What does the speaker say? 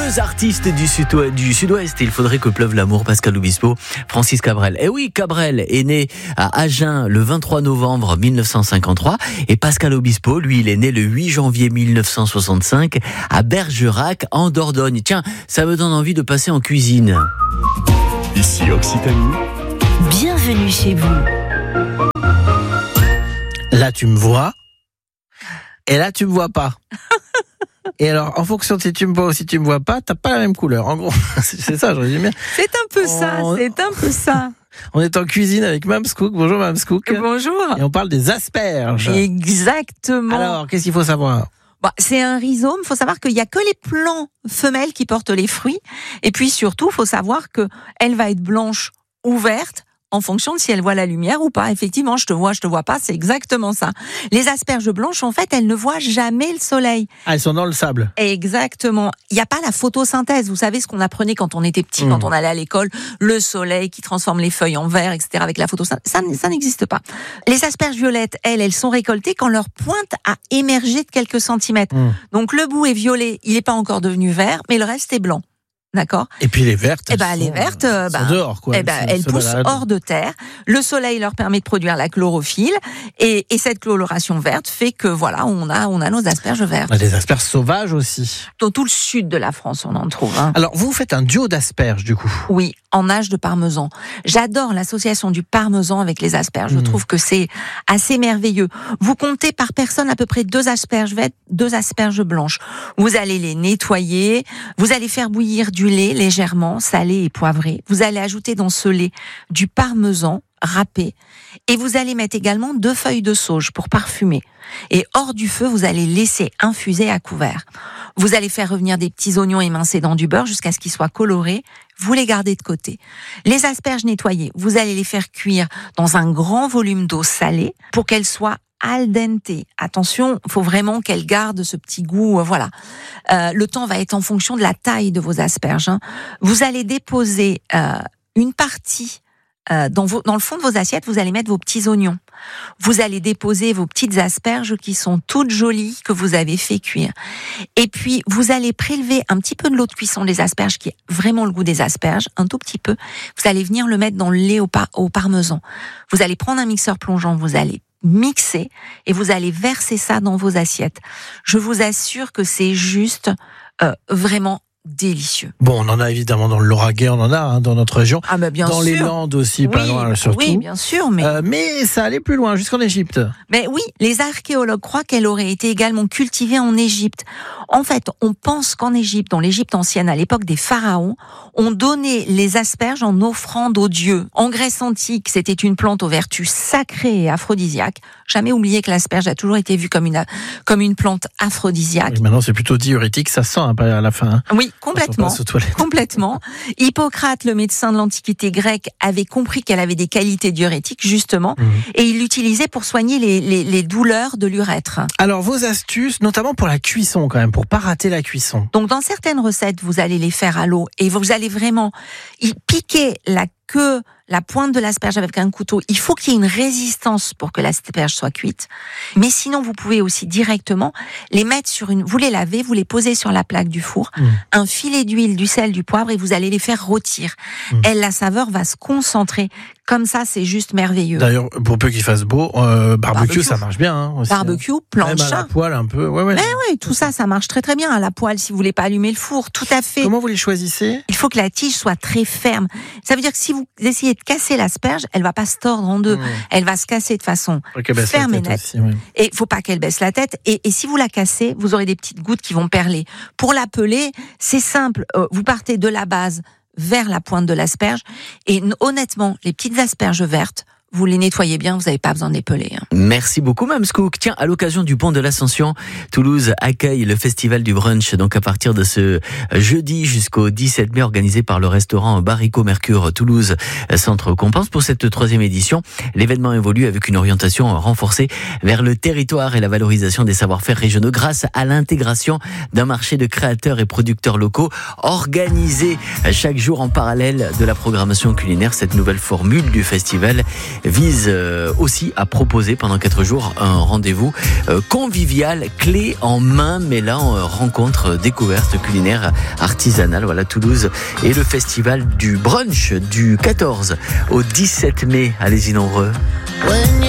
2 artistes du sud-ouest. Il faudrait que pleuve l'amour. Pascal Obispo, Francis Cabrel. Et oui, Cabrel est né à Agen le 23 novembre 1953. Et Pascal Obispo, lui, il est né le 8 janvier 1965 à Bergerac, en Dordogne. Tiens, ça me donne envie de passer en cuisine. Ici Occitanie. Bienvenue chez vous. Là, tu me vois. Et là, tu me vois pas. Et alors, en fonction de si tu me vois ou si tu me vois pas, t'as pas la même couleur. En gros, c'est ça, je résume bien. C'est un peu ça. On est en cuisine avec Mams Cook. Bonjour Mams Cook. Bonjour. Et on parle des asperges. Exactement. Alors, qu'est-ce qu'il faut savoir ? C'est un rhizome. Il faut savoir qu'il n'y a que les plants femelles qui portent les fruits. Et puis surtout, il faut savoir qu'elle va être blanche ou verte en fonction de si elle voit la lumière ou pas. Effectivement, je te vois pas, c'est exactement ça. Les asperges blanches, en fait, elles ne voient jamais le soleil. Ah, elles sont dans le sable. Exactement. Il n'y a pas la photosynthèse. Vous savez ce qu'on apprenait quand on était petit, quand on allait à l'école, le soleil qui transforme les feuilles en vert, etc. avec la photosynthèse. Ça n'existe pas. Les asperges violettes, elles sont récoltées quand leur pointe a émergé de quelques centimètres. Donc le bout est violet, il n'est pas encore devenu vert, mais le reste est blanc. D'accord. Et puis les vertes, les vertes, sont dehors, quoi. Elles poussent hors de terre. Le soleil leur permet de produire la chlorophylle, et cette coloration verte fait que on a nos asperges vertes. Des asperges sauvages aussi. Dans tout le sud de la France, on en trouve. Alors vous faites un duo d'asperges du coup. Oui, en nage de parmesan. J'adore l'association du parmesan avec les asperges. Je trouve que c'est assez merveilleux. Vous comptez par personne à peu près 2 asperges vertes, 2 asperges blanches. Vous allez les nettoyer. Vous allez faire bouillir du lait légèrement salé et poivré. Vous allez ajouter dans ce lait du parmesan râpé, et vous allez mettre également 2 feuilles de sauge pour parfumer. Et hors du feu, vous allez laisser infuser à couvert. Vous allez faire revenir des petits oignons émincés dans du beurre jusqu'à ce qu'ils soient colorés. Vous les gardez de côté. Les asperges nettoyées, vous allez les faire cuire dans un grand volume d'eau salée pour qu'elles soient al dente. Attention, il faut vraiment qu'elle garde ce petit goût. Le temps va être en fonction de la taille de vos asperges. Vous allez déposer une partie dans le fond de vos assiettes. Vous allez mettre vos petits oignons. Vous allez déposer vos petites asperges qui sont toutes jolies, que vous avez fait cuire. Et puis, vous allez prélever un petit peu de l'eau de cuisson des asperges, qui est vraiment le goût des asperges, un tout petit peu. Vous allez venir le mettre dans le lait au parmesan. Vous allez prendre un mixeur plongeant, vous allez mixer et vous allez verser ça dans vos assiettes. Je vous assure que c'est juste vraiment délicieux. Bon, on en a évidemment dans le Lauragais, on en a dans notre région. Ah bah bien dans sûr. Les Landes aussi, pas loin surtout. Oui, bien sûr, mais ça allait plus loin, jusqu'en Égypte. Mais oui, les archéologues croient qu'elle aurait été également cultivée en Égypte. En fait, on pense qu'en Égypte, dans l'Égypte ancienne, à l'époque des pharaons, on donnait les asperges en offrande aux dieux. En Grèce antique, c'était une plante aux vertus sacrées et aphrodisiaques. Jamais oublier que l'asperge a toujours été vue comme une plante aphrodisiaque. Oui, maintenant, c'est plutôt diurétique, ça sent après à la fin. Oui, complètement. Complètement. Hippocrate, le médecin de l'Antiquité grecque, avait compris qu'elle avait des qualités diurétiques, justement, et il l'utilisait pour soigner les douleurs de l'urètre. Alors, vos astuces, notamment pour la cuisson, quand même, pour pas rater la cuisson. Donc, dans certaines recettes, vous allez les faire à l'eau et vous allez vraiment piquer la pointe de l'asperge avec un couteau. Il faut qu'il y ait une résistance pour que l'asperge soit cuite. Mais sinon, vous pouvez aussi directement les mettre vous les lavez, vous les posez sur la plaque du four, un filet d'huile, du sel, du poivre, et vous allez les faire rôtir. La saveur va se concentrer. Comme ça, c'est juste merveilleux. D'ailleurs, pour peu qu'il fasse beau, barbecue, ça marche bien aussi. Barbecue, plancha. Même à la poêle un peu. Ouais. Mais oui, tout ça marche très très bien à la poêle si vous voulez pas allumer le four. Tout à fait. Comment vous les choisissez ? Il faut que la tige soit très ferme. Ça veut dire que si vous essayez de casser l'asperge, elle va pas se tordre en deux. Elle va se casser de façon ferme et nette. Aussi, et faut pas qu'elle baisse la tête. Et si vous la cassez, vous aurez des petites gouttes qui vont perler. Pour la peler, c'est simple. Vous partez de la base vers la pointe de l'asperge. Et honnêtement, les petites asperges vertes, vous les nettoyez bien, vous n'avez pas besoin de les peler. Merci beaucoup, Mams Cook. Tiens, à l'occasion du pont de l'Ascension, Toulouse accueille le festival du brunch, donc à partir de ce jeudi jusqu'au 17 mai, organisé par le restaurant Barrico Mercure Toulouse Centre Compense. Pour cette 3e édition, l'événement évolue avec une orientation renforcée vers le territoire et la valorisation des savoir-faire régionaux grâce à l'intégration d'un marché de créateurs et producteurs locaux organisé chaque jour en parallèle de la programmation culinaire. Cette nouvelle formule du festival vise aussi à proposer pendant 4 jours un rendez-vous convivial, clé en main, mêlant rencontres, découvertes culinaires, artisanales. Voilà, Toulouse et le festival du brunch du 14 au 17 mai. Allez-y nombreux.